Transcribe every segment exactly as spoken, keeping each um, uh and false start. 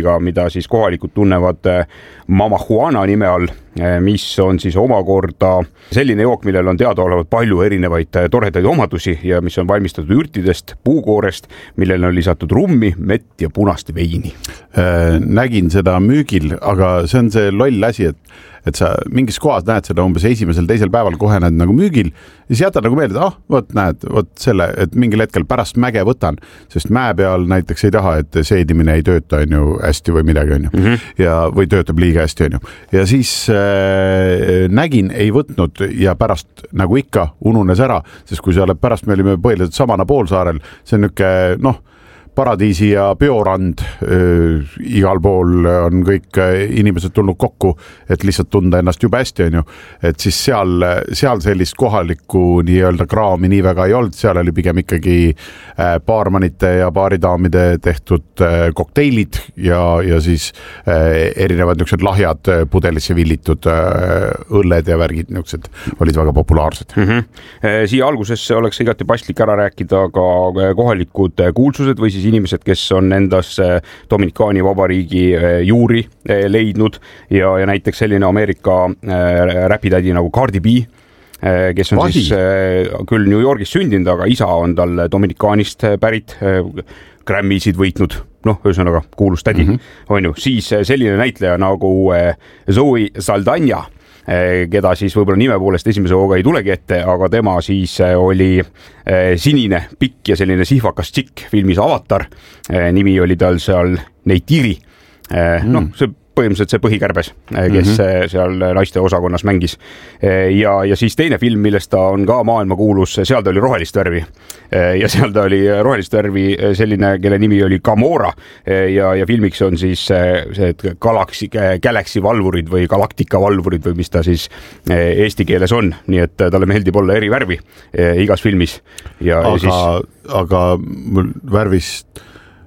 joogidega, mida siis kohalikud tunnevad mamajuana nime all, mis on siis omakorda selline jook, millel on teadaolevalt palju erinevaid toredaid omadusi ja mis on valmistatud ürtidest, puukoorest, millele on lisatud rummi, mett ja punast veini. Nägin seda müügil, aga see on see loll asi, et et sa mingis kohas näed seda umbes esimesel, teisel päeval kohe näed nagu müügil ja siis jätad nagu meelde, et ah, võt näed, võt selle, et mingil hetkel pärast mäge võtan, sest mäe peal näiteks ei taha, et seedimine ei tööta on ju hästi või midagi on ju mm -hmm. ja, või töötab liiga hästi on ju. Ja siis äh, nägin, ei võtnud ja pärast nagu ikka ununes ära, sest kui sa oled pärast, me olime põhiliselt Samana poolsaarel, see on niuke, noh, paradiisi ja biorand, igal pool on kõik inimesed tulnud kokku, et lihtsalt tunda ennast juba hästi on ju, et siis seal, seal sellist kohalikku nii-öelda kraami nii väga ei olnud, seal oli pigem ikkagi baarmanite ja baaridaamide tehtud kokteilid ja, ja siis erinevad niisugused lahjad pudelisse villitud õlled ja värgid niisugused olid väga populaarsed. Mm -hmm. Siia algusesse oleks igati paslik ära rääkida ka kohalikud kuulsused või siis inimesed, kes on endas Dominikaani vabariigi juuri leidnud ja, ja näiteks selline Ameerika räpitädi nagu Cardi B, kes on Vahi. siis küll New Yorgis sündinud, aga isa on tal Dominikaanist pärit, Grammy'sid võitnud, noh, ühesõnaga kuulus tädi mm, -hmm. on ju, siis selline näitleja nagu Zoe Saldana, keda siis võib-olla nime poolest esimese hooga ei tulegi ette, aga tema siis oli sinine, pikk ja selline sihvakas tšikk filmis Avatar. Nimi oli tal seal Neytiri. Mm. Noh, see põhimõtteliselt see põhikärbes, kes mm-hmm. seal naiste osakonnas mängis. Ja, ja siis teine film, millest ta on ka maailma kuulus, seal ta oli rohelist värvi. Ja seal ta oli rohelist värvi selline, kelle nimi oli Gamora. Ja, ja filmiks on siis see Galaxy, Galaxy valvurid või Galaktika valvurid või mis ta siis eesti keeles on. Nii et talle meeldib olla eri värvi igas filmis. Ja, aga, ja siis... aga mul värvist,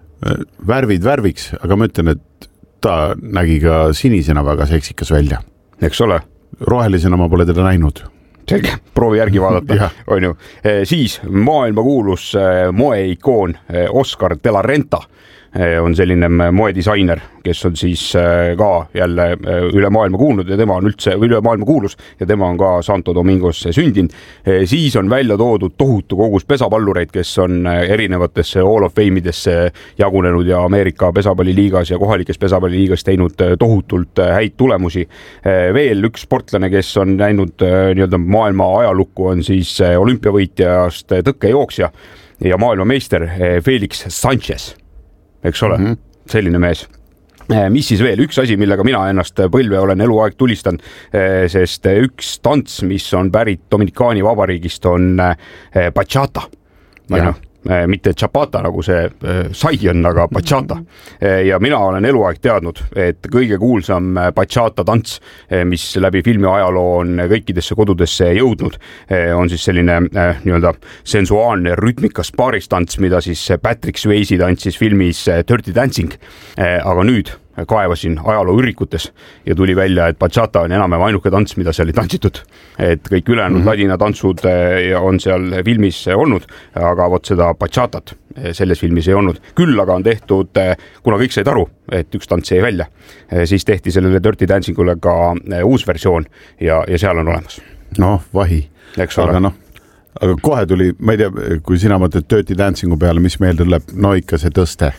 värvid värviks, aga ma ütlen, et ta nägi ka sinisena väga seksikas välja. Eks ole? Rohelisena ma pole teda näinud. Selge, proovi järgi vaadata, on ju. Siis maailma kuulus moeikoon Oscar de la Renta on selline moedisainer, kes on siis ka jälle üle maailma kuulnud ja tema on üldse üle maailma kuulus ja tema on ka Santo Domingos sündinud. Siis on välja toodud tohutu kogus pesapallureid, kes on erinevatesse Hall of Fame'idesse jagunenud ja Ameerika pesapalliliigas ja kohalikes pesapalliliigas teinud tohutult häid tulemusi. Veel üks sportlane, kes on näinud nii-öelda maailma ajalukku, on siis olümpiavõitjast tõkkejooksja ja maailmameister Felix Sanchez. Eks ole, mm-hmm. selline mees. Mis siis veel? Üks asi, millega mina ennast põlve olen eluaeg tulistan, sest üks tants, mis on pärit Dominikaani vabariigist, on bachata. Ja. Mitte chapata, nagu see sai on, aga bachata. Ja mina olen eluaeg teadnud, et kõige kuulsam bachata tants, mis läbi filmi ajaloo on kõikidesse kodudesse jõudnud, on siis selline nii-öelda sensuaalne rütmikas paaristants, mida siis Patrick Swayze tantsis filmis Dirty Dancing. Aga nüüd kaevasin ajaloo ürikutes ja tuli välja, et bachata on enam ainuke tants, mida seal ei tantsitud. Et kõik ülejäänud mm-hmm. ladina tantsud on seal filmis olnud, aga vot seda bachatat selles filmis ei olnud. Küll aga on tehtud, kuna kõik said aru, et üks tants jäi välja, siis tehti sellele Dirty Dancingule ka uus versioon ja, ja seal on olemas. Noh, vahi. Aga noh, aga kohe tuli, ma ei tea, kui sina mõtled Dirty Dancingu peale, mis meelde tuleb, no ikka see tõste.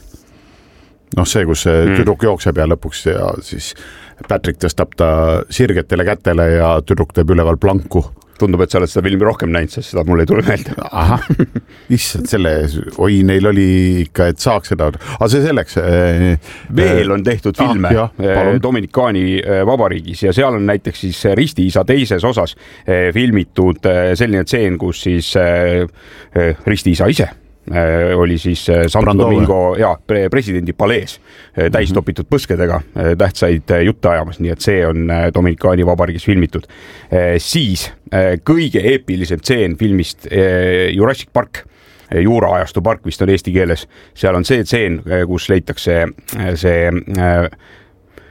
Noh, see, kus see mm. tüdruk jookseb ja lõpuks ja siis Patrick tõstab ta sirgetele kätele ja tüdruk teeb üleval planku. Tundub, et sa oled seda filmi rohkem näinud, sest seda mulle ei tule meelde. Aha, issand selle, oi, neil oli ikka, et saaks seda. Aga see selleks... Veel on tehtud filme ah, jah, Dominikaani vabariigis ja seal on näiteks siis Ristiisa teises osas filmitud selline tseen, kus siis Ristiisa ise oli siis Santo Domingo ja presidendi palees täis topitud põskedega tähtsaid jutte ajamas, nii et see on Dominikaani vabariigis filmitud. Siis kõige eepilisem tseen filmist Jurassic Park, juuraajastu park vist on eesti keeles, seal on see tseen, kus leitakse see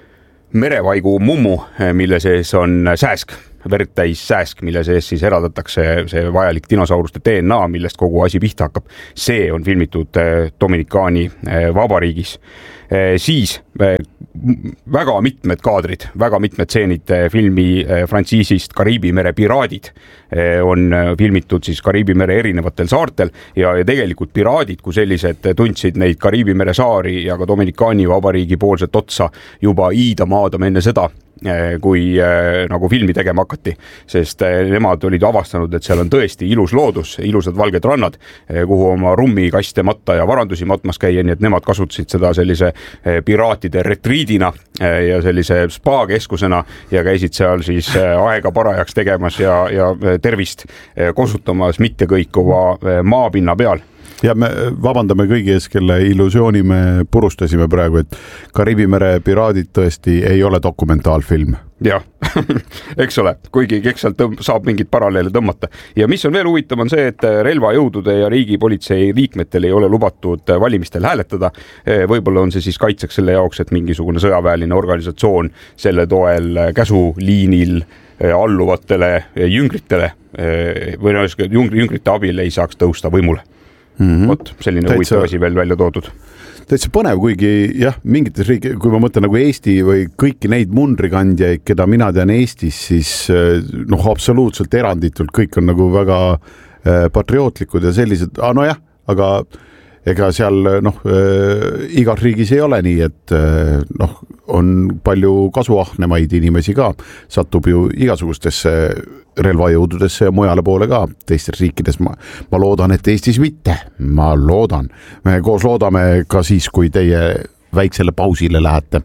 merevaigu mummu, mille sees on sääsk, verd täis sääsk, mille sees siis eraldatakse see vajalik dinosauruste D N A, millest kogu asi pihta hakkab. See on filmitud Dominikaani Vabariigis. Siis väga mitmed kaadrid, väga mitmed stseenid filmi frantsiisist Kariibi mere piraadid on filmitud siis Kariibi mere erinevatel saartel ja, ja tegelikult piraadid, kui sellised tundsid neid Kariibi mere saari ja ka Dominikaani Vabariigi poolset otsa juba iidamaadama enne seda, kui nagu filmi tegema hakati, sest nemad olid avastanud, et seal on tõesti ilus loodus, ilusad valged rannad, kuhu oma rummi kaste matta ja varandusi matmas käia, nii et nemad kasutasid seda sellise piraatide retriidina ja sellise spa-keskusena ja käisid seal siis aega parajaks tegemas ja, ja tervist kosutamas mitte kõikuva maapinna peal. Ja me vabandame kõigi ees, kelle illusiooni me purustasime praegu, et Kariibi mere piraadid tõesti ei ole dokumentaalfilm. Jah, eks ole, kuigi eks sealt saab mingit paralleele tõmmata. Ja mis on veel huvitav on see, et relvajõudude ja riigipolitsei liikmetel ei ole lubatud valimistel hääletada. Võib-olla on see siis kaitseks selle jaoks, et mingisugune sõjaväeline organisatsioon selle toel käsuliinil alluvatele jüngritele või jüngrite abil ei saaks tõusta võimule. Mm-hmm. Vot, selline huvitav asi veel välja toodud. Täitsa põnev, kuigi jah, mingites riik, kui ma mõtlen nagu Eesti või kõiki neid mundrikandjaid, keda mina tean Eestis, siis noh, absoluutselt eranditult kõik on nagu väga patriootlikud ja sellised, ah, no jah, aga ega seal noh, igas riigis ei ole nii, et noh, on palju kasuahnemaid inimesi ka, satub ju igasugustesse relvajõududesse ja mujale poole ka teistes riikides. Ma, ma loodan, et Eestis mitte. Ma loodan. Me koos loodame ka siis, kui teie väiksele pausile lähete.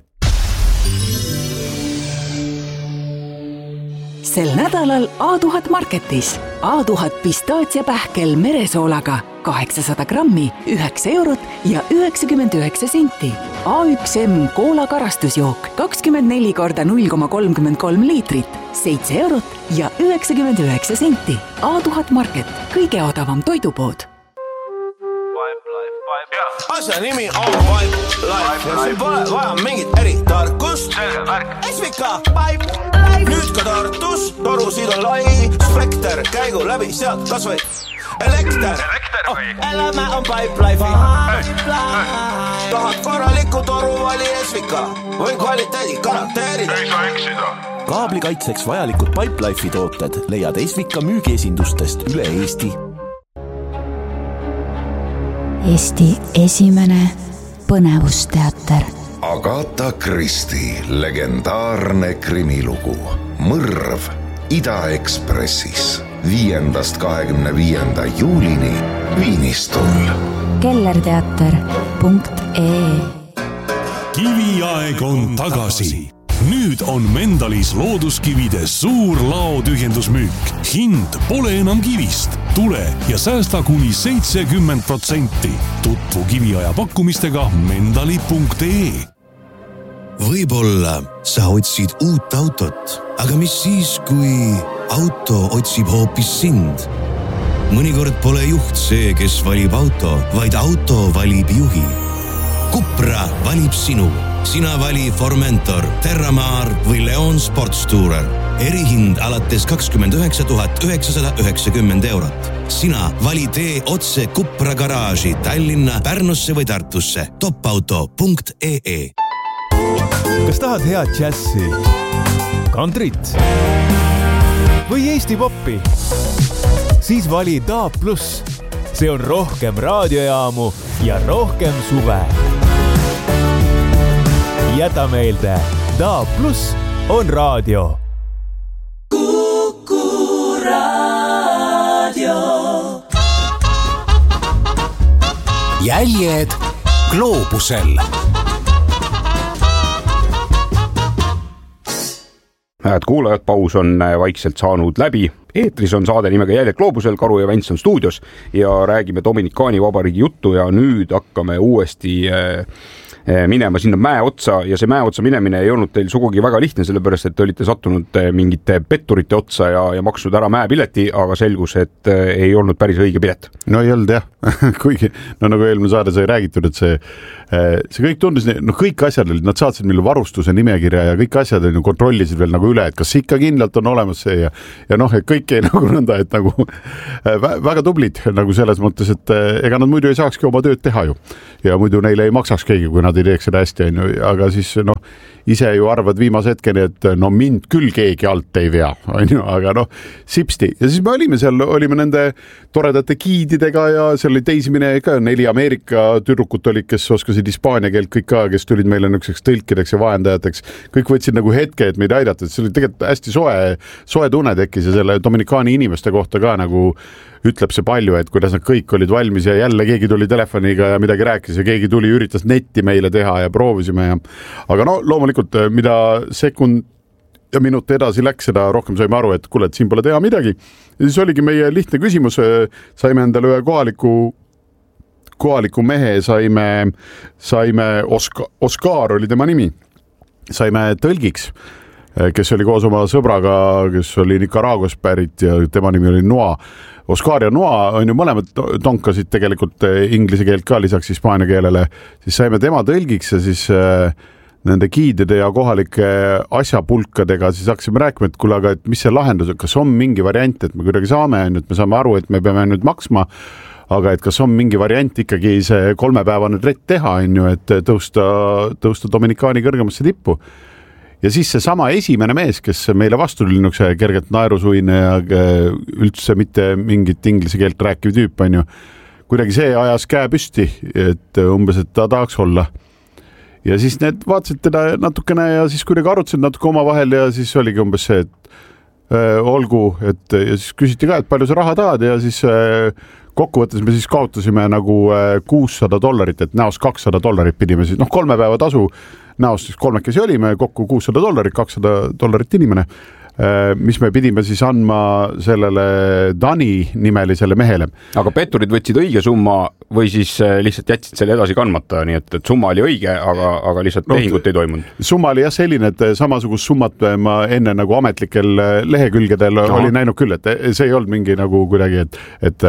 Sel nädalal A tuhat Marketis A tuhat pistaatsiapähkel meresoolaga kaheksasada grammi, üheksa eurot ja üheksakümmend üheksa senti. A üks M koola karastusjook kakskümmend neli korda null koma kolmkümmend kolm liitrit, seitse eurot ja üheksakümmend üheksa senti. A tuhat Market, kõige odavam toidupood. Asja nimi on Pipe Life ja siin pole vaja mingit eritarkust. Esvika Pipe Life. Nüüd ka Tartus, torusid on lai, spekter, käigu läbi sealt kas või elekter. Oh, elämä on Pipe Life. Tahad korralikku toru vali Esvika või kvaliteedi karakteerid. Ei saa eksida. Kaablikaitseks vajalikud Pipe Life'i tooted leiad Esvika müügiesindustest üle Eesti. Eesti esimene põnevusteater. Agatha Christie legendaarne krimilugu Mõrv Ida-Ekspressis viiendast kahekümne viienda juulini Viinistul. kellerteater punkt ee. Kiviaeg on tagasi. Nüüd on Mendalis looduskivide suur laotühjendusmüük. Hind pole enam kivist. Tule ja säästa kuni seitsekümmend protsenti. Tutvu kiviaja pakkumistega mendali punkt ee. Võib-olla sa otsid uut autot, aga mis siis, kui auto otsib hoopis sind? Mõnikord pole juht see, kes valib auto, vaid auto valib juhi. Cupra valib sinu. Sina vali Formentor, Terramar või Leon Sportstourer. Erihind alates kakskümmend üheksa tuhat üheksasada üheksakümmend eurot. Sina vali tee otse Cupra garaaži Tallinna, Pärnusse või Tartusse. topauto punkt ee. Kas tahad head džässi, kantrit või Eesti poppi? Siis vali D A B plus. See on rohkem raadiojaamu ja rohkem suve. Jäta meelde, D A B plus on raadio. Kuku raadio. Jäljed gloobusel. Hääd kuulajad, paus on vaikselt saanud läbi. Eetris on saade nimega Jäljed gloobusel, Karu ja Vents on stuudios ja räägime Dominikaani Vabariigi juttu ja nüüd hakkame uuesti minema sinna mäe otsa ja see mäe otsa minemine ei olnud teil sugugi väga lihtne, sellepärast et te olite sattunud mingite petturite otsa ja, ja maksnud ära mäepileti, aga selgus, et ei olnud päris õige pilet. No ei olnud jah, kuigi no nagu eelmine saade sai räägitud, et see, see kõik tundus, no kõik asjad olid, nad saatsid meile varustuse nimekirja ja kõik asjad on ju kontrollisid veel nagu üle, et kas ikka kindlalt on olemas see ja, ja noh, et kõik ei nagu nõnda, et nagu väga tublid nagu selles mõttes, et ega nad muidu ei saakski oma tööd teha ju ja muidu neile ei maksaks keegi, kui nad ei teeks seda hästi, on ju, aga siis noh, ise ju arvad viimase hetkeni, et no mind küll keegi alt ei vea, on ju, aga noh, sipsti. Ja siis me olime seal, olime nende toredate giididega ja seal oli teisi mine ka, neli Ameerika tüdrukut olid, kes oskasid hispaania keelt kõik ka, kes tulid meile niisuguseks tõlkideks ja vahendajateks. Kõik võtsid nagu hetke, et meid aidata, et see oli tegelikult hästi soe, soe tunne tekkis ja selle Dominikaani inimeste kohta ka nagu ütleb see palju, et kuidas nad kõik olid valmis ja jälle keegi tuli telefoniga ja midagi rääkis ja keegi tuli, üritas netti meile teha ja proovisime ja aga no loomulikult, mida sekund ja minut edasi läks, seda rohkem saime aru, et kuule, et siin pole teha midagi. Ja siis oligi meie lihtne küsimus, saime endale ühe kohaliku kohaliku mehe, saime, saime Oska, Oskar oli tema nimi, saime tõlgiks, kes oli koos oma sõbraga, kes oli Nicaraguas pärit ja tema nimi oli Noa. Oskar ja Noa on ju mõlemad tonkasid tegelikult inglise keelt ka lisaks hispaania keelele, siis saime tema tõlgiks ja siis nende giidide ja kohalike asjapulkadega siis hakkasime rääkima, et kuule, aga et mis see lahendus, kas on mingi variant, et me kuidagi saame, et me saame aru, et me peame nüüd maksma, aga et kas on mingi variant ikkagi see kolmepäevane rett teha, on ju, et tõusta, tõusta Dominikaani kõrgemasse tippu. Ja siis see sama esimene mees, kes meile vastu tuli niisuguse kergelt naerusuine ja üldse mitte mingit inglise keelt rääkiv tüüp, on ju, kuidagi see ajas käe püsti, et umbes, et ta tahaks olla. Ja siis need vaatasid teda natukene ja siis kuidagi arutasid natuke oma vahel ja siis oligi umbes see, et äh, olgu, et ja siis küsiti ka, et palju sa raha tahad ja siis äh, kokkuvõttes me siis kaotasime nagu äh, kuussada dollarit, et näos kakssada dollarit pidime siis, noh kolme päeva tasu näos siis kolmekesi olime, kokku kuussada dollarit, kakssada dollarit inimene, mis me pidime siis andma sellele Dani nimelisele mehele. Aga petturid võtsid õige summa või siis lihtsalt jätsid selle edasi kandmata, nii et, et summa oli õige, aga, aga lihtsalt no, tehingut ei toimunud. Summa oli jah selline, et samasugust summat ma enne nagu ametlikel lehekülgedel no. oli näinud küll, et see ei olnud mingi nagu kuidagi, et,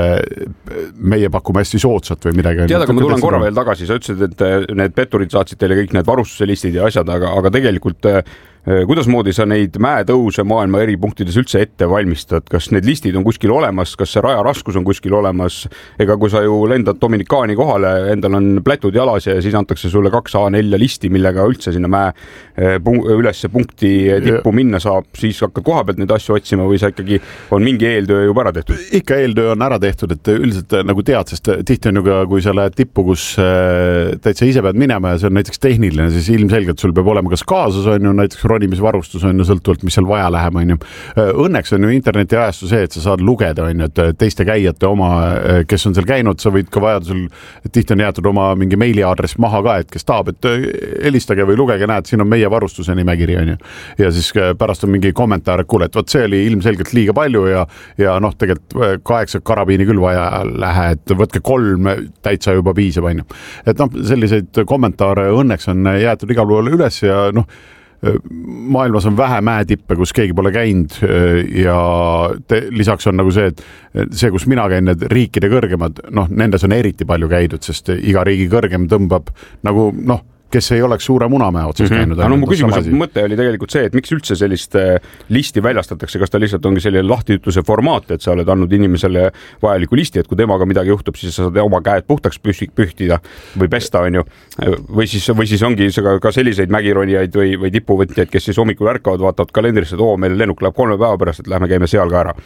et meie pakume hästi soodsat või midagi. Tead, aga ma tulen korra veel tagasi, sa ütlesid, et need petturid saatsid teile kõik need varustuselistid ja asjad, aga, aga tegelikult kuidas moodi sa neid mäetõuse maailma eri punktides üldse ette valmistad? Kas need listid on kuskil olemas? Kas see raja raskus on kuskil olemas? Ega kui sa ju lendad Dominikaani kohale, endal on plätud jalas ja siis antakse sulle kaks A neli listi, millega üldse sinna mäe ülesse punkti tippu minna saab, siis hakkad koha pealt neid asju otsima või sa ikkagi on mingi eeltöö juba ära tehtud? Ikka eeltöö on ära tehtud, et üldiselt nagu tead, sest tihti on ju ka, kui sa lähed tippu, kus täitsa ise pead minema ja see on näiteks tehniline, siis ilmselgelt sul peab olema kas kaasas on ju näiteks ronimisvarustus on ju sõltuvalt, mis seal vaja läheb, on ju. Õnneks on ju interneti ajastu see, et sa saad lugeda, on ju, et teiste käijate oma, kes on seal käinud, sa võid ka vajadusel, tihti on jäetud oma mingi meiliaadress maha ka, et kes tahab, et helistage või lugege, näed, siin on meie varustuse nimekiri, on ju. Ja siis pärast on mingi kommentaar, et kuule, et võt see oli ilmselgelt liiga palju ja, ja noh, tegelikult kaheksa karabiini küll vaja lähe, et võtke kolm täitsa juba piisab, on ju. Et noh, selliseid kommentaare õnneks on jäetud igal pool üles ja noh, maailmas on vähe mäetippe, kus keegi pole käinud ja te, lisaks on nagu see, et see, kus mina käin, need riikide kõrgemad, noh, nendes on eriti palju käidud, sest iga riigi kõrgem tõmbab nagu, noh, kes ei oleks suure munamäe otsas käinud. Mm-hmm. No, mu küsimuse mõte oli tegelikult see, et miks üldse sellist listi väljastatakse, kas ta lihtsalt ongi selline lahtiütluse formaat, et sa oled andnud inimesele vajaliku listi, et kui temaga midagi juhtub, siis sa saad oma käed puhtaks pühtida või pesta, on ju. Või siis, või siis ongi ka, ka selliseid mägironijaid või, või tipuvõtjaid, kes siis hommikul ärkavad, vaatavad kalendrisse, et oo, meil lennuk läheb kolme päeva pärast, et lähme käime seal ka ära.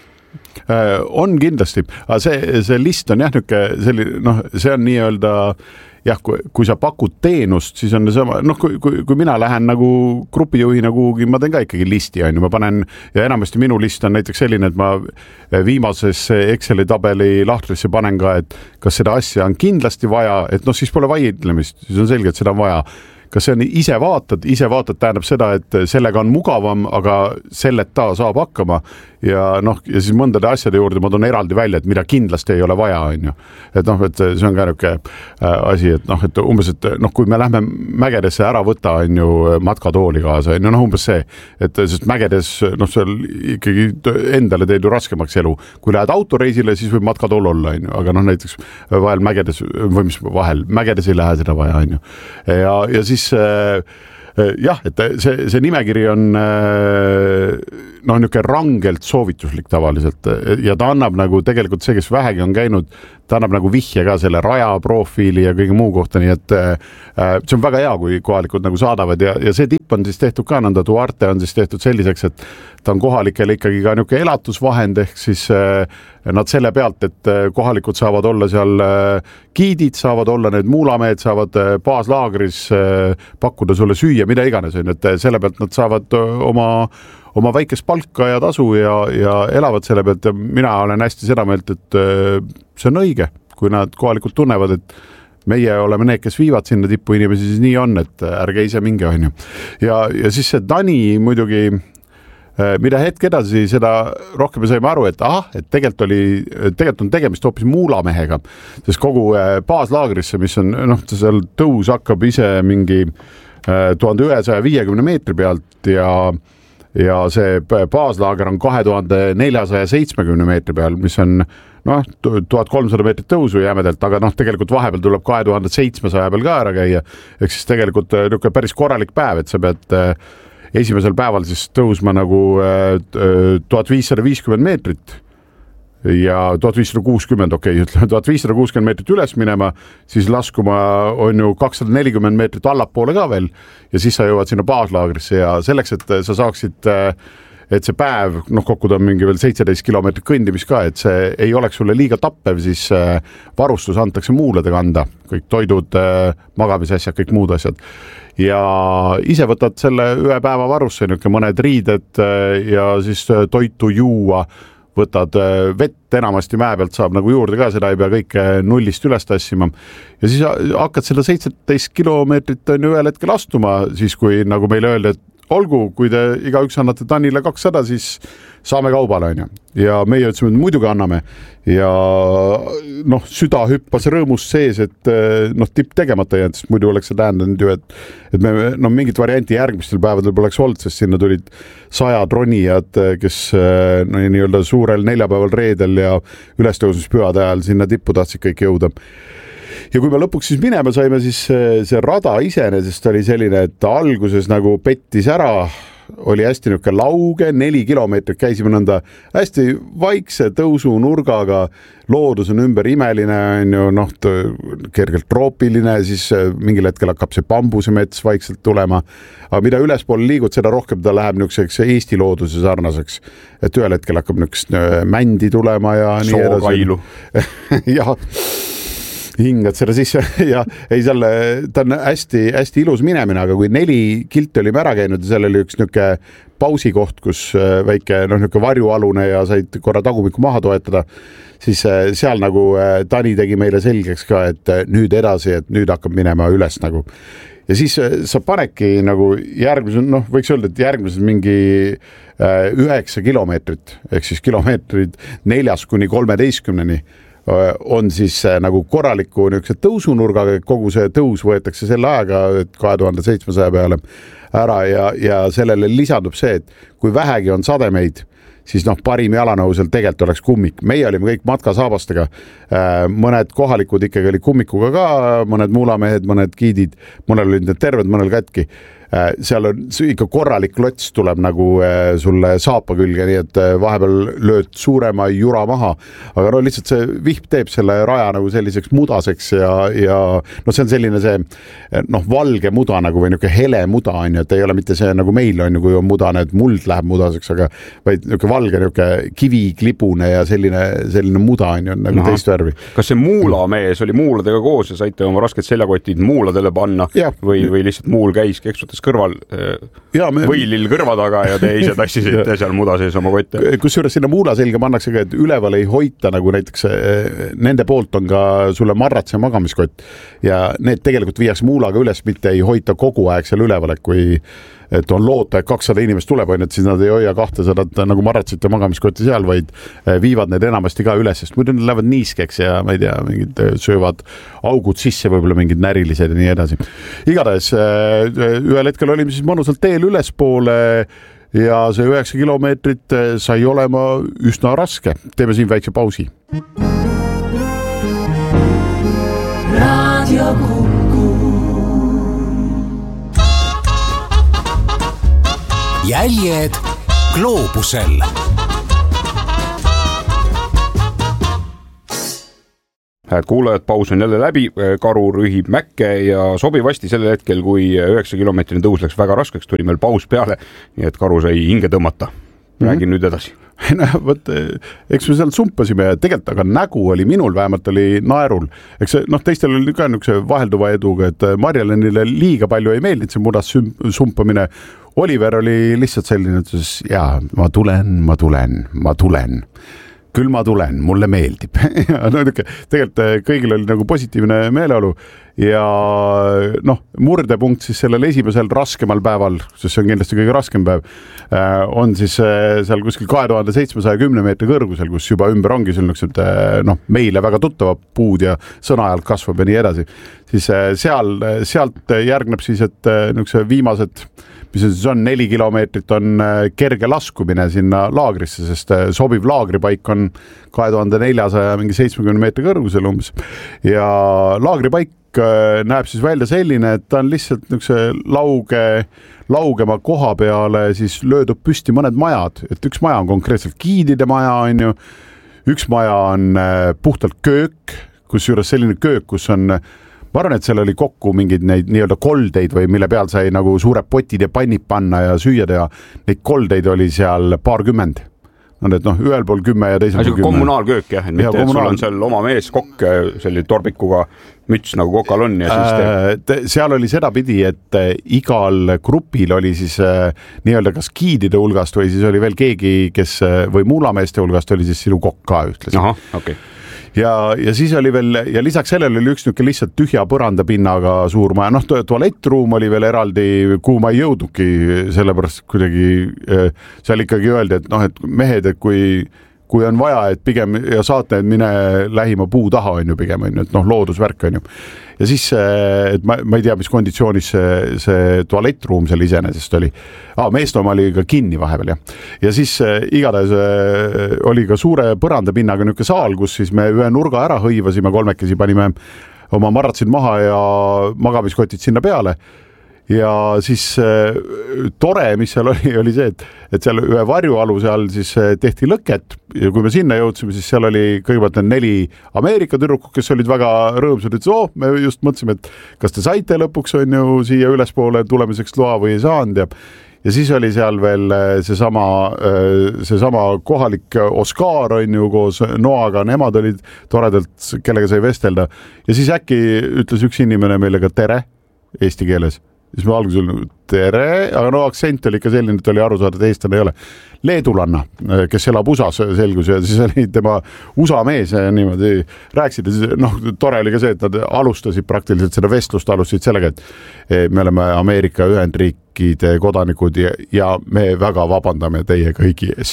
On kindlasti, aga see, see list on jah, selline, noh, see on nii-öelda jah, kui, kui sa pakud teenust, siis on sama, noh, kui, kui, kui mina lähen nagu grupijuhina kuhugi, ma teen ka ikkagi listi, on ju, ma panen ja enamasti minu list on näiteks selline, et ma viimases Exceli tabeli lahtrisse panen ka, et kas seda asja on kindlasti vaja, et noh, siis pole vaidlemist, siis on selge, et seda on vaja. kas see on ise vaatad, ise vaatad tähendab seda, et sellega on mugavam, aga selleta saab hakkama ja noh, ja siis mõndade asjade juurde ma toon eraldi välja, et mida kindlasti ei ole vaja, on ju. Et noh, et see on ka niuke asi, et noh, et umbes, et noh, kui me lähme mägedesse ära võtta, on ju matkatooli kaasa, on ju noh, umbes see, et sest mägedes, noh, seal ikkagi endale teed ju raskemaks elu. Kui lähed autoreisile, siis võib matkatool olla, on ju, aga noh, näiteks vahel mägedes, või mis vahel, mägedes ei lähe seda vaja, on ju. Ja, ja siis äh, jah, et see, see nimekiri on noh, niisugune rangelt soovituslik tavaliselt ja ta annab nagu tegelikult see, kes vähegi on käinud, ta annab nagu vihje ka selle raja profiili ja kõige muu kohta, nii et see on väga hea, kui kohalikud nagu saadavad ja, ja see tipp on siis tehtud ka, nõnda Duarte on siis tehtud selliseks, et ta on kohalikele ikkagi ka niisugune elatusvahend, ehk siis nad selle pealt, et kohalikud saavad olla seal giidid, saavad olla need muulamehed, saavad baaslaagris pakkuda sulle süüa, mida iganes on, et selle pealt nad saavad oma, oma väikest palka ja tasu ja, ja elavad selle pealt ja mina olen hästi seda meelt, et see on õige, kui nad kohalikult tunnevad, et meie oleme need, kes viivad sinna tippu inimesi, siis nii on, et ärge ise minge, on ju. Ja, ja siis see Dani muidugi mida hetk edasi, seda rohkem me saime aru, et ah, et tegelikult oli, tegelikult on tegemist hoopis muulamehega, sest kogu baaslaagrisse, mis on, noh, seal tõus hakkab ise mingi tuhande ühesaja viiekümne meetri pealt ja, ja see baaslaager on kahe tuhande neljasaja seitsmekümne meetri peal, mis on noh, tuhat kolmsada meetrit tõusu jämedalt, aga noh, tegelikult vahepeal tuleb kahe tuhande seitsmesaja peal ka ära käia, ehk siis tegelikult niisugune päris korralik päev, et sa pead esimesel päeval siis tõusma nagu tuhat viissada viiskümmend meetrit ja tuhat viissada kuuskümmend, okei, ütleme tuhat viissada kuuskümmend meetrit üles minema, siis laskuma on ju kakssada nelikümmend meetrit allapoole ka veel ja siis sa jõuad sinna baaslaagrisse ja selleks, et sa saaksid, et see päev, noh, kokku ta on mingi veel seitseteist kilomeetrit kõndimis ka, et see ei oleks sulle liiga tappev, siis varustus antakse muulade kanda, kõik toidud, magamisasjad, kõik muud asjad. Ja ise võtad selle ühe päeva varusse, niisugune mõned riided ja siis toitu juua, võtad vett enamasti mäe pealt saab nagu juurde ka, seda ei pea kõike nullist üles tassima. Ja siis hakkad seda seitseteist kilomeetrit on ju ühel hetkel astuma, siis kui nagu meile öeldi, et olgu, kui te igaüks annate Tanile kakssada, siis saame kaubale, on ju. Ja meie ütlesime, et muidugi anname. Ja noh, süda hüppas rõõmust sees, et noh, tipp tegemata jäänud, sest muidu oleks see tähendanud ju, et, et me no, mingit varianti järgmistel päevadel poleks olnud, sest sinna tulid sajad ronijad, kes no, nii-öelda suurel neljapäeval reedel ja ülestõusmispühade ajal sinna tippu tahtsid kõik jõuda. Ja kui me lõpuks siis minema saime, siis see rada iseenesest oli selline, et alguses nagu pettis ära, oli hästi niisugune lauge, neli kilomeetrit käisime nõnda hästi vaikse tõusu nurgaga, loodus on ümber imeline, on ju, noh, kergelt troopiline, siis mingil hetkel hakkab see bambusemets vaikselt tulema, aga mida ülespoole liigud, seda rohkem ta läheb niisuguseks Eesti looduse sarnaseks, et ühel hetkel hakkab niisugust mändi tulema ja nii edasi. Sookailu. jah, hingad seda sisse ja ei seal, ta on hästi, hästi ilus minemine, aga kui neli kilti olime ära käinud ja seal oli üks niisugune pausikoht, kus väike noh, niisugune varjualune ja said korra tagumikku maha toetada, siis seal nagu Tani tegi meile selgeks ka, et nüüd edasi, et nüüd hakkab minema üles nagu. Ja siis sa panedki nagu järgmised, noh, võiks öelda, et järgmised mingi üheksa kilomeetrit, ehk siis kilomeetrid neljas kuni kolmeteistkümneni on siis nagu korraliku niisuguse tõusunurgaga, kogu see tõus võetakse selle ajaga, et kahe tuhande seitsmesaja peale ära ja, ja sellele lisandub see, et kui vähegi on sademeid, siis noh, parim jalanõu seal tegelikult oleks kummik. Meie olime kõik matkasaabastega, mõned kohalikud ikkagi oli kummikuga ka, mõned muulamehed, mõned giidid, mõnel olid need terved, mõnel kätki. Seal on ikka korralik lots tuleb nagu sulle saapa külge, nii et vahepeal lööd suurema jura maha, aga no lihtsalt see vihp teeb selle raja nagu selliseks mudaseks ja, ja no see on selline see noh, valge muda nagu või niisugune hele muda on ju, et ei ole mitte see nagu meil on ju, kui on mudane, et muld läheb mudaseks, aga vaid niisugune valge niisugune kiviklibune ja selline, selline muda on ju nagu Aha. teist värvi. Kas see muulamees oli muuladega koos ja saite oma rasked seljakotid muuladele panna ja. või, või lihtsalt muul käis, keksutas ootas kõrval ja, me... võilill kõrva taga ja te ise tassisite seal muda sees oma kotte. Kusjuures sinna muula selga pannakse ka, et üleval ei hoita, nagu näiteks nende poolt on ka sulle marrats ja magamiskott ja need tegelikult viiakse muulaga üles, mitte ei hoita kogu aeg seal üleval, et kui et on loota, et kakssada inimest tuleb, on, et siis nad ei hoia kahtesadat nagu marratsit ja magamiskotti seal, vaid viivad need enamasti ka üles, sest muidu nad lähevad niiskeks ja ma ei tea, mingid söövad augud sisse, võib-olla mingid närilised ja nii edasi. Igatahes ühel hetkel olime siis mõnusalt teel ülespoole ja see üheksa kilomeetrit sai olema üsna raske. Teeme siin väikse pausi. Raadio jäljed gloobusel. Hääd kuulajad, paus on jälle läbi, karu rühib mäkke ja sobivasti sellel hetkel, kui üheksa kilomeetrini tõus läks väga raskeks, tuli meil paus peale, nii et karu sai hinge tõmmata. Räägin mm-hmm. nüüd edasi. No, võt, eks me seal sumpasime ja tegelikult, aga nägu oli minul, vähemalt oli naerul. Eks noh, teistel oli ka niisuguse vahelduva eduga, et Marjalenile liiga palju ei meeldinud see mudas sumpamine. Oliver oli lihtsalt selline, et jaa, ma tulen, ma tulen, ma tulen. Küll ma tulen, mulle meeldib. no, tegelikult kõigil oli nagu positiivne meeleolu ja noh, murdepunkt siis sellel esimesel raskemal päeval, sest see on kindlasti kõige raskem päev, on siis seal kuskil kahe tuhande seitsmesaja kümne meetri kõrgusel, kus juba ümber ongi sellised noh, meile väga tuttavad puud ja sõnaajalt kasvab ja nii edasi. Siis seal, sealt järgneb siis, et niisuguse viimased mis on, siis on neli kilomeetrit on kerge laskumine sinna laagrisse, sest sobiv laagripaik on kahe tuhande neljasaja mingi seitsmekümne meetri kõrgusel umbes. Ja laagripaik näeb siis välja selline, et ta on lihtsalt niisuguse lauge, laugema koha peale siis löödub püsti mõned majad, et üks maja on konkreetselt giidide maja, on ju, üks maja on puhtalt köök, kus juures selline köök, kus on ma arvan, et seal oli kokku mingid neid nii-öelda koldeid või mille peal sai nagu suured potid ja pannid panna ja süüa teha. Neid koldeid oli seal paarkümmend. No need noh, ühel pool kümme ja teisel pool kümme. Kommunaalköök jah, et mitte, et sul on seal oma mees kokk selline torbikuga müts nagu kokal on ja siis teeb. Seal oli seda pidi, et igal grupil oli siis nii-öelda kas giidide hulgast või siis oli veel keegi, kes või muulameeste hulgast oli siis sinu kokk ka ühtlaselt. Aha, okei. Okay. Ja, ja siis oli veel, ja lisaks sellele oli üks niuke lihtsalt tühja põrandapinnaga suur maja, noh tualettruum oli veel eraldi, kuhu ma ei jõudnudki, sellepärast kuidagi seal ikkagi öeldi, et noh, et mehed, et kui, kui on vaja, et pigem ja saate, et mine lähima puu taha on ju pigem, on ju, et noh, loodusvärk on ju. Ja siis, et ma, ma ei tea, mis konditsioonis see, see tualettruum seal iseenesest oli. Ah, meestoma oli ka kinni vahepeal, jah. Ja siis igatahes oli ka suure põrandapinnaga niuke saal, kus siis me ühe nurga ära hõivasime, kolmekesi panime oma marratsid maha ja magamiskotid sinna peale. Ja siis tore, mis seal oli, oli see, et, et seal ühe varjualuse all siis tehti lõket ja kui me sinna jõudsime, siis seal oli kõigepealt need neli Ameerika tüdrukut, kes olid väga rõõmsad, et oo, me just mõtlesime, et kas te saite lõpuks on ju siia ülespoole tulemiseks loa või ei saanud ja ja siis oli seal veel seesama, seesama kohalik Oskar on ju koos Noaga, nemad olid toredalt, kellega sai vestelda ja siis äkki ütles üks inimene meile ka tere eesti keeles. Siis me alguses olime tere, aga no aktsent oli ikka selline, et oli aru saada, et eestlane ei ole. Leedulanna, kes elab U S A-s selgus ja siis oli tema U S A mees ja niimoodi rääkisid. Noh, tore oli ka see, et nad alustasid praktiliselt seda vestlust, alustasid sellega, et me oleme Ameerika Ühendriikide kodanikud ja, ja me väga vabandame teie kõigi ees.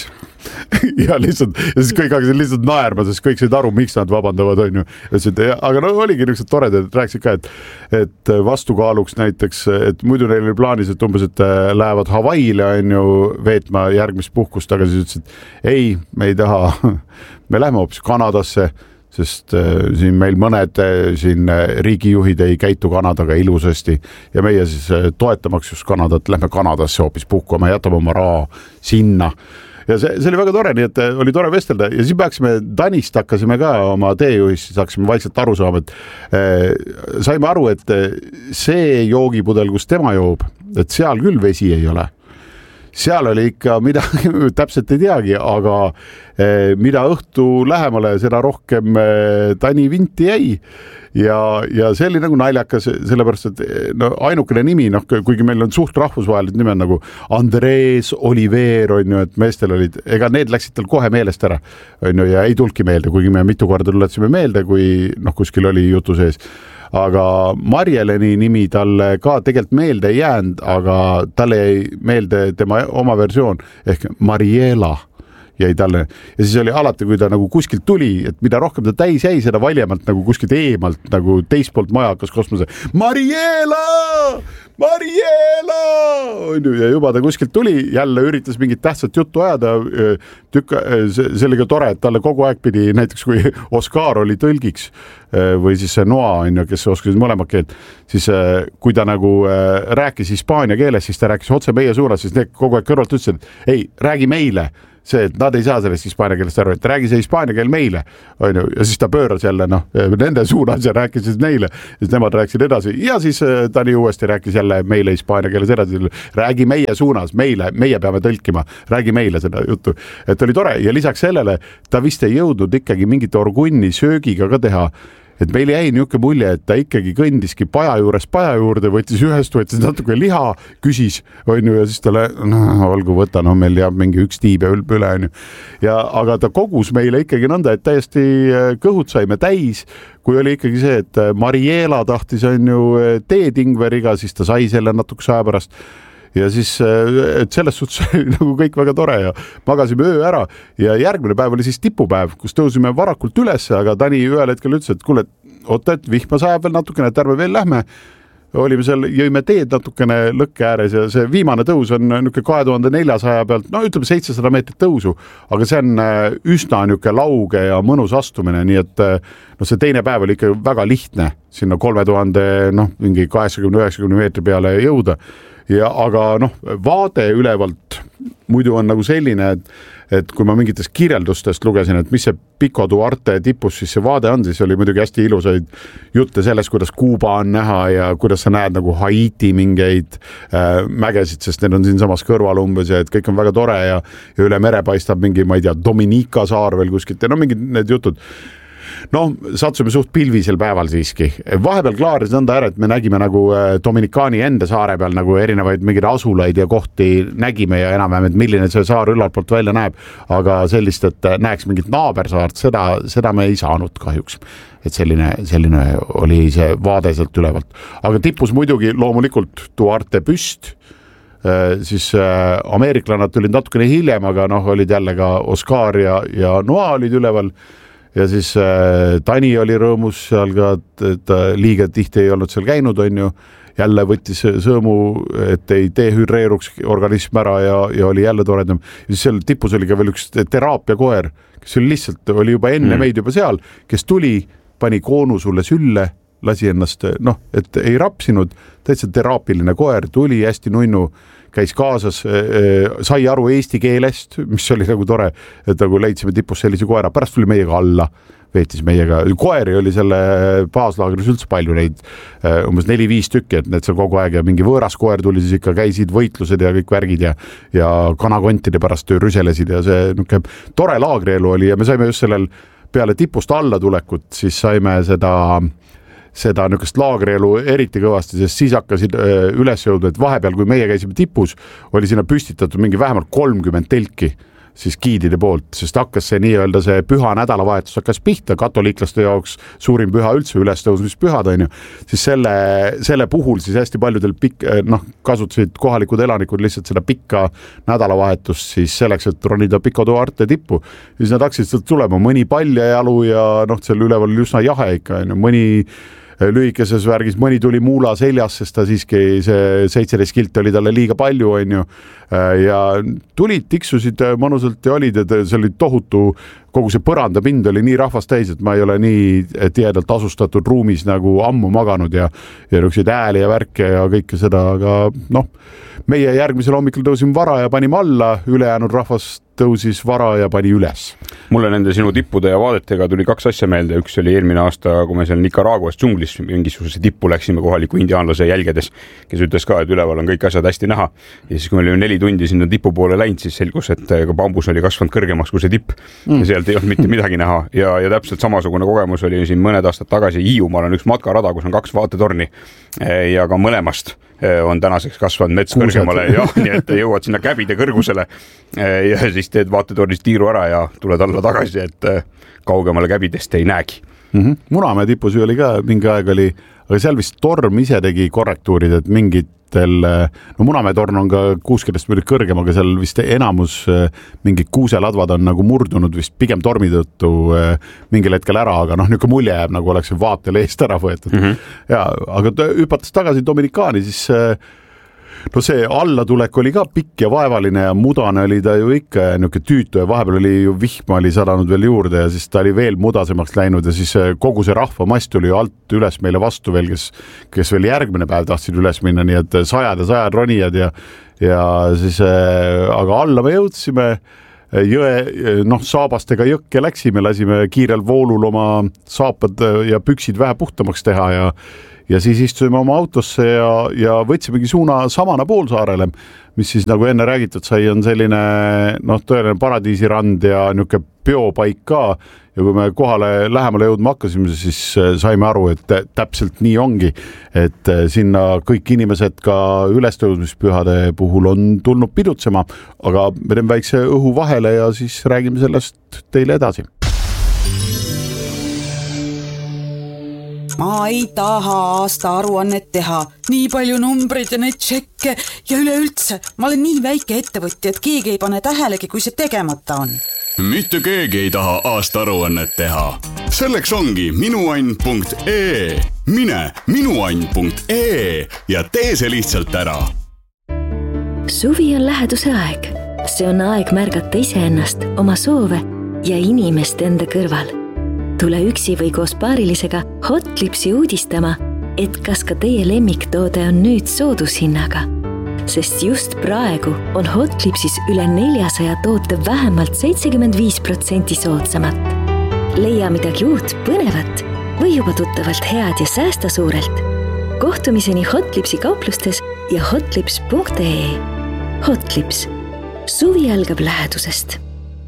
ja lihtsalt, ja siis kõik hakkasid lihtsalt naerma, sest kõik said aru, miks nad vabandavad, on ju. Aga no oligi niisugused toredad, et rääkisid ka, et, et vastukaaluks näiteks, et muidu neil oli plaanis, et umbes, et lähevad Hawaiile on ju veetma järgmist puhkust, aga siis ütlesid, ei, me ei taha, me lähme hoopis Kanadasse, sest äh, siin meil mõned äh, siin riigijuhid ei käitu Kanadaga ilusasti ja meie siis äh, toetamaks just Kanadat, lähme Kanadasse hoopis puhkuma, jätame oma raha sinna. Ja see, see oli väga tore, nii et oli tore vestelda ja siis peaksime Danist hakkasime ka oma teejuhist, siis hakkasime vaikselt aru saama, et äh, saime aru, et see joogipudel, kus tema joob, et seal küll vesi ei ole. seal oli ikka midagi, täpselt ei teagi, aga mida õhtu lähemale, seda rohkem Tani vinti jäi. Ja, ja see oli nagu naljakas, sellepärast, et no, ainukene nimi, noh, kuigi meil on suht rahvusvahelised nimed nagu Andres, Oliver, on ju, et meestel olid, ega need läksid tal kohe meelest ära, on ju, ja ei tulki meelde, kuigi me mitu korda tuletasime meelde, kui noh, kuskil oli jutu sees. Aga Marjeleni nimi talle ka tegelikult meelde ei jäänud, aga talle jäi meelde tema oma versioon ehk Mariela jäi talle. Ja siis oli alati, kui ta nagu kuskilt tuli, et mida rohkem ta täis jäi, seda valjemalt nagu kuskilt eemalt, nagu teist poolt maja hakkas kosmose. Mariela! Mariela! Ja juba ta kuskilt tuli, jälle üritas mingit tähtsat juttu ajada. Tükka, see oli ka tore, et talle kogu aeg pidi, näiteks kui Oskar oli tõlgiks või siis Noa, kes oskasid mõlemad keelt, siis kui ta nagu rääkis hispaania keeles, siis ta rääkis otse meie suunas, siis need kogu aeg kõrvalt ütlesid, et ei, räägi meile. See, et nad ei saa sellest hispaania keelest aru, et räägi see hispaania keel meile, on ju, ja siis ta pööras jälle, noh, nende suunas ja rääkis siis neile, siis nemad rääkisid edasi, ja siis Tani uuesti rääkis jälle meile hispaania keeles edasi, räägi meie suunas, meile, meie peame tõlkima, räägi meile seda juttu, et oli tore, ja lisaks sellele ta vist ei jõudnud ikkagi mingit orgunni söögiga ka teha, et meil jäi niuke mulje, et ta ikkagi kõndiski paja juures paja juurde, võttis ühest, võttis natuke liha, küsis, on ju, ja siis talle, no, olgu võta, no meil jääb mingi üks tiib ja ülp üle, on ju. Ja, aga ta kogus meile ikkagi nõnda, et täiesti kõhud saime täis, kui oli ikkagi see, et Mariela tahtis, on ju, teetingveriga, siis ta sai selle natukese aja pärast. Ja siis, et selles suhtes oli nagu kõik väga tore ja magasime öö ära ja järgmine päev oli siis tipupäev, kus tõusime varakult üles, aga Tani ühel hetkel ütles, et kuule, oota, et vihma sajab veel natukene, et ärme veel lähme. Olime seal, jõime teed natukene lõkke ääres ja see viimane tõus on niuke kahe tuhande neljasaja pealt, no ütleme seitsesada meetrit tõusu, aga see on üsna niuke lauge ja mõnus astumine, nii et no see teine päev oli ikka väga lihtne sinna kolme tuhande, noh, mingi kaheksakümne üheksakümne meetri peale jõuda. Ja, aga noh, vaade ülevalt muidu on nagu selline, et, et kui ma mingitest kirjeldustest lugesin, et mis see Pico Duarte tipus siis see vaade on, siis oli muidugi hästi ilusaid jutte sellest, kuidas Kuuba on näha ja kuidas sa näed nagu Haiti mingeid äh, mägesid, sest need on siin samas kõrval umbes ja et kõik on väga tore ja, ja üle mere paistab mingi, ma ei tea, Dominika saar veel kuskilt ja no mingid need jutud. No, satsume suht pilvisel päeval siiski. Vahepeal klaaris nõnda ära, et me nägime nagu Dominikaani enda saare peal nagu erinevaid mingeid asulaid ja kohti nägime ja enam-vähem, et milline see saar ülalt poolt välja näeb, aga sellist, et näeks mingit naabersaart, seda, seda me ei saanud kahjuks. Et selline, selline oli see vaade sealt ülevalt. Aga tipus muidugi loomulikult Duarte püst, siis ameeriklanad tulid natukene hiljem, aga noh, olid jälle ka Oskar ja, ja Noa olid üleval. Ja siis äh, Tani oli rõõmus seal ka, et ta liiga tihti ei olnud seal käinud, on ju, jälle võttis sõõmu, et ei dehüdreeruks organism ära ja, ja oli jälle toredam. Ja siis seal tipus oli ka veel üks teraapiakoer, kes oli lihtsalt, oli juba enne mm. meid juba seal, kes tuli, pani koonu sulle sülle, lasi ennast, noh, et ei rapsinud, täitsa teraapiline koer, tuli hästi nunnu, käis kaasas, sai aru eesti keelest, mis oli nagu tore, et nagu leidsime tipus sellise koera, pärast tuli meiega alla, veetis meiega, koeri oli selle baaslaagris üldse palju neid, umbes neli-viis tükki, et need seal kogu aeg ja mingi võõras koer tuli, siis ikka käisid võitlused ja kõik värgid ja, ja kanakontide pärast rüselesid ja see nuke, tore laagrielu oli ja me saime just sellel peale tipust alla tulekut, siis saime seda seda nükest laagrielu eriti kõvasti, sest siis hakkasid üles jõuda, et vahepeal, kui meie käisime tipus, oli sinna püstitatud mingi vähemalt kolmkümmend telki siis giidide poolt, sest hakkas see nii-öelda see püha nädalavahetus hakkas pihta, katoliiklaste jaoks suurim püha üldse ülestõusmispühad, on ju, siis selle, selle puhul siis hästi paljudel pikk, noh, kasutasid kohalikud elanikud lihtsalt seda pikka nädalavahetust siis selleks, et ronida Pico Duarte tippu, siis nad hakkasid sealt tulema, mõni paljajalu ja noh, seal üleval oli üsna jahe ikka, mõni lühikeses värgis, mõni tuli muula seljas, sest ta siiski see seitseteist kilti oli talle liiga palju, on ju, ja tulid, tiksusid mõnusalt ja olid, et see oli tohutu, kogu see põrandapind oli nii rahvast täis, et ma ei ole nii tihedalt asustatud ruumis nagu ammu maganud ja, ja nüksid ääli ja värke ja kõike seda, aga noh, meie järgmisel hommikul tõusime vara ja panime alla, ülejäänud rahvast tõusis vara ja pani üles. Mulle nende sinu tippude ja vaadetega tuli kaks asja meelde. Üks oli eelmine aasta, kui me seal Nicaraguas džunglis mingisuguse tippu läksime kohaliku indiaanlase jälgedes, kes ütles ka, et üleval on kõik asjad hästi näha. Ja siis, kui me olime neli tundi sinna tipu poole läinud, siis selgus, et ka bambus oli kasvanud kõrgemaks kui see tipp mm. ja sealt ei olnud mitte midagi näha. Ja, ja täpselt samasugune kogemus oli siin mõned aastad tagasi Hiiumaal on üks matkarada, kus on kaks vaatetorni ja ka mõlemast on tänaseks kasvanud mets Kuused. Kõrgemale ja nii, et jõuad sinna käbide kõrgusele ja siis teed vaatetornist tiiru ära ja tuled alla tagasi, et kaugemale käbidest ei näegi. Mm-hmm. Munamäe tipus oli ka mingi aeg oli, aga seal vist torm ise tegi korrektuurid, et mingitel, no Munamäe torn on ka kuuskümmend mõõdud kõrgem, aga seal vist enamus mingid kuuseladvad on nagu murdunud vist pigem tormi tõttu mingil hetkel ära, aga noh, niisugune mulje jääb, nagu oleks vaatele eest ära võetud. Mm-hmm. Ja, aga hüpates tagasi Dominikaani, siis no see allatulek oli ka pikk ja vaevaline ja mudane oli ta ju ikka niisugune tüütu ja vahepeal oli ju vihma oli sadanud veel juurde ja siis ta oli veel mudasemaks läinud ja siis kogu see rahvamast tuli alt üles meile vastu veel, kes, kes veel järgmine päev tahtsid üles minna, nii et sajad ja sajad ronijad ja, ja siis, aga alla me jõudsime jõe, noh, saabastega jõkke läksime, lasime kiirel voolul oma saapad ja püksid vähe puhtamaks teha ja ja siis istusime oma autosse ja, ja võtsimegi suuna Samana poolsaarele, mis siis nagu enne räägitud sai, on selline noh, tõeline paradiisirand ja niisugune biopaik ka ja kui me kohale lähemale jõudma hakkasime, siis saime aru, et täpselt nii ongi, et sinna kõik inimesed ka ülestõusmispühade puhul on tulnud pidutsema, aga me teeme väikse õhu vahele ja siis räägime sellest teile edasi. Ma ei taha aasta aruannet teha, nii palju numbreid ja neid tšekke ja üleüldse. Ma olen nii väike ettevõtja, et keegi ei pane tähelegi, kui see tegemata on. Mitte keegi ei taha aasta aruannet teha. Selleks ongi minuann punkt ee. Mine minuann punkt ee ja tee see lihtsalt ära. Suvi on läheduse aeg. See on aeg märgata iseennast, oma soove ja inimest enda kõrval. Tule üksi või koos paarilisega Hotlipsi uudistama, et kas ka teie lemmiktoode on nüüd soodushinnaga. Sest just praegu on Hotlipsis üle neljasaja toote vähemalt seitsekümmend viis protsenti soodsamat. Leia midagi uut, põnevat või juba tuttavalt head ja säästa suurelt. Kohtumiseni Hotlipsi kauplustes ja hotlips punkt ee. Hotlips. Suvi algab lähedusest.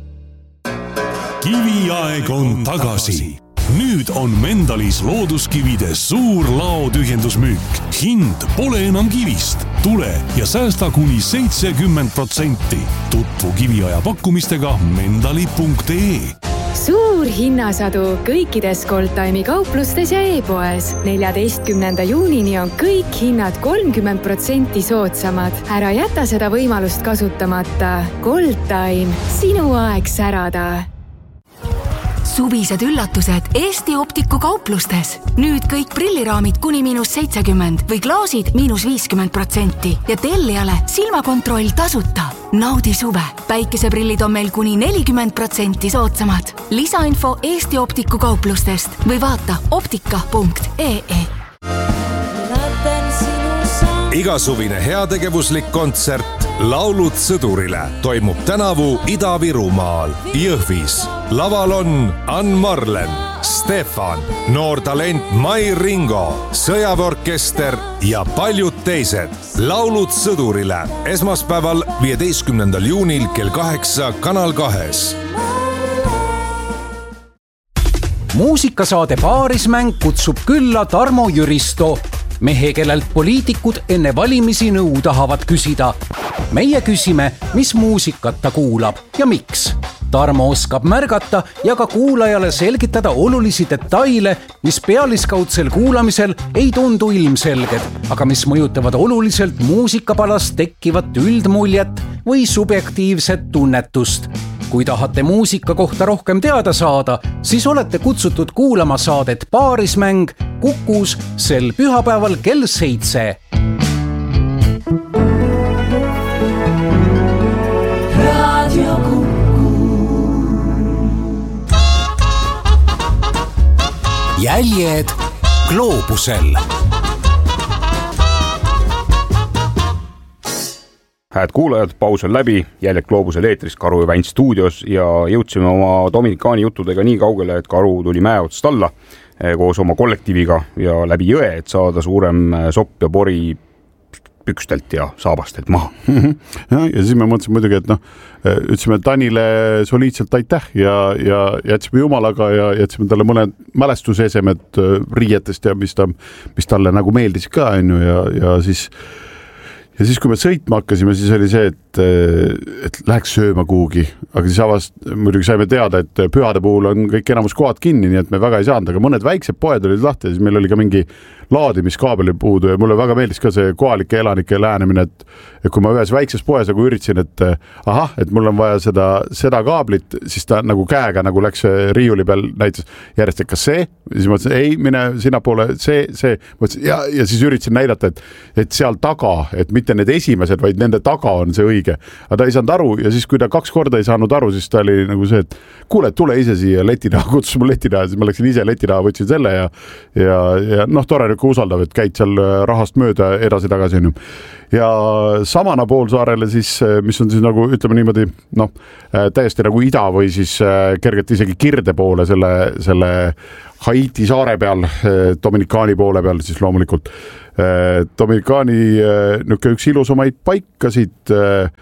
Kiviaeg on tagasi. Nüüd on Mendalis looduskivide suur laotühjendusmüük. Hind pole enam kivist. Tule ja säästa kuni seitsekümmend protsenti. Tutvu kiviaja pakkumistega mendali punkt ee. Suur hinnasadu kõikides Goldtime'i kauplustes ja e-poes. neljateistkümnenda juunini on kõik hinnad kolmkümmend protsenti soodsamad. Ära jäta seda võimalust kasutamata. Goldtime, sinu aeg särada. Suvised üllatused Eesti Optiku kauplustes. Nüüd kõik prilliraamid kuni miinus seitsekümmend või klaasid miinus viiskümmend protsenti ja tellijale silmakontroll tasuta. Naudi suve. Päikeseprillid on meil kuni nelikümmend protsenti soodsamad. Lisainfo Eesti Optiku kauplustest või vaata optika punkt ee. Igasuvine heategevuslik kontsert Laulud sõdurile toimub tänavu Ida-Virumaal, Jõhvis. Laval on Ann Marlen, Stefan, noor talent Mai Ringo, sõjaväeorkester ja paljud teised. Laulud sõdurile esmaspäeval viieteistkümnendal juunil kell kaheksa Kanal kahes. Muusikasaade Paarismäng kutsub külla Tarmo Jüristo, mehe, kellelt poliitikud enne valimisi nõu tahavad küsida. Meie küsime, mis muusikat ta kuulab ja miks. Tarmo oskab märgata ja ka kuulajale selgitada olulisi detaile, mis pealiskaudsel kuulamisel ei tundu ilmselged, aga mis mõjutavad oluliselt muusikapalast tekkivat üldmuljet või subjektiivset tunnetust. Kui tahate muusika kohta rohkem teada saada, siis olete kutsutud kuulama saadet Paarismäng Kukus sel pühapäeval kell seitse. Radio Kuku. Jäljed gloobusel. Hääd kuulajad, paus on läbi, jälle Gloobusel eetris Karu ja Vänt stuudios ja jõudsime oma Dominikaani juttudega nii kaugele, et Karu tuli mäe otsast alla koos oma kollektiiviga ja läbi jõe, et saada suurem sopp ja pori pükstelt ja saabastelt maha. ja, ja siis me mõtlesime muidugi, et noh, ütlesime Tanile soliidselt aitäh ja, ja jätsime jumalaga ja jätsime talle mõned mälestusesemed riietest ja mis, ta, mis talle nagu meeldis ka, on ju, ja, ja siis Ja siis, kui me sõitma hakkasime, siis oli see, et, et läheks sööma kuhugi, aga siis avast, muidugi saime teada, et pühade puhul on kõik enamus kohad kinni, nii et me väga ei saanud, aga mõned väiksed poed olid lahti ja siis meil oli ka mingi laadimiskaabel puudu ja mulle väga meeldis ka see kohalike elanike lähenemine, et, et kui ma ühes väikses poes nagu üritasin, et ahah, et mul on vaja seda, seda kaablit, siis ta nagu käega nagu läks riiuli peal näitas järjest, et kas see, siis ma ütlesin, ei, mine sinna poole, see, see, mõtlesin, ja, ja siis üritasin näidata, et, et seal taga, et mitte need esimesed, vaid nende taga on see õige. Aga ta ei saanud aru ja siis, kui ta kaks korda ei saanud aru, siis ta oli nagu see, et kuule, tule ise siia leti taha, kutsus mul leti taha, siis ma läksin ise leti taha, võtsin selle ja, ja, ja noh, tore niisugune usaldav, et käid seal rahast mööda edasi-tagasi. Ja Samana poolsaarele siis, mis on siis nagu, ütleme niimoodi, noh, täiesti nagu ida või siis kergelt isegi kirde poole selle, selle Haiti saare peal, Dominikaani poole peal siis loomulikult. Dominikaani niisugune üks ilusamaid paikasid,